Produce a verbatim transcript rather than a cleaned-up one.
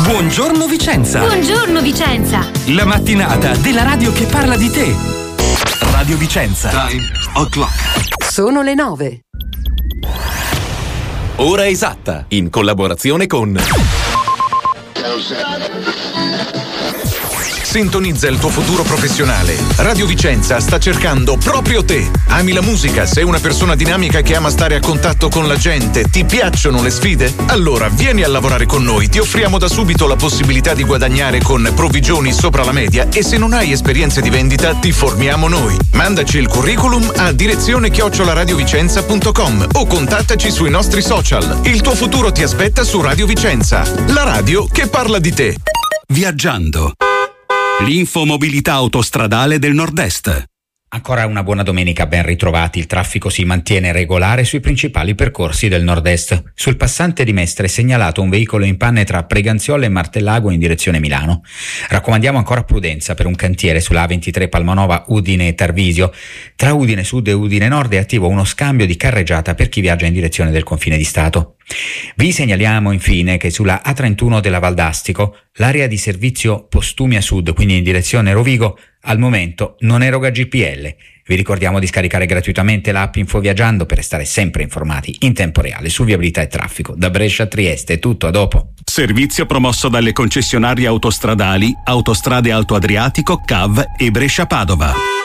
Buongiorno Vicenza. Buongiorno Vicenza. La mattinata della radio che parla di te. Radio Vicenza. Time o'clock. Sono le nove. Ora esatta, in collaborazione con Sintonizza il tuo futuro professionale. Radio Vicenza sta cercando proprio te. Ami la musica? Sei una persona dinamica che ama stare a contatto con la gente? Ti piacciono le sfide? Allora vieni a lavorare con noi. Ti offriamo da subito la possibilità di guadagnare con provvigioni sopra la media e se non hai esperienze di vendita ti formiamo noi. Mandaci il curriculum a direzione chiocciola radiovicenza punto com o contattaci sui nostri social. Il tuo futuro ti aspetta su Radio Vicenza, la radio che parla di te. Viaggiando. L'infomobilità autostradale del Nord-Est. Ancora una buona domenica, ben ritrovati. Il traffico si mantiene regolare sui principali percorsi del nord-est. Sul passante di Mestre è segnalato un veicolo in panne tra Preganziola e Martellago in direzione Milano. Raccomandiamo ancora prudenza per un cantiere sulla A ventitré Palmanova Udine e Tarvisio. Tra Udine Sud e Udine Nord è attivo uno scambio di carreggiata per chi viaggia in direzione del confine di Stato. Vi segnaliamo infine che sulla A trentuno della Valdastico l'area di servizio Postumia Sud, quindi in direzione Rovigo, al momento non eroga G P L. Vi ricordiamo di scaricare gratuitamente l'app InfoViaggiando per restare sempre informati in tempo reale su viabilità e traffico. Da Brescia a Trieste è tutto, a dopo. Servizio promosso dalle concessionarie autostradali Autostrade Alto Adriatico, C A V e Brescia Padova.